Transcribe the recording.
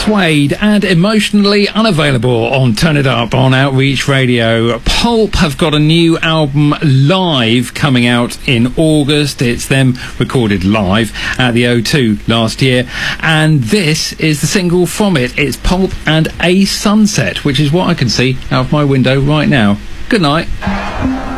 Suede and Emotionally Unavailable on Turn It Up on Outreach Radio. Pulp have got a new album live coming out in August. It's them recorded live at the O2 last year, and this is the single from it. It's Pulp and A Sunset, which is what I can see out of my window right now. Good night.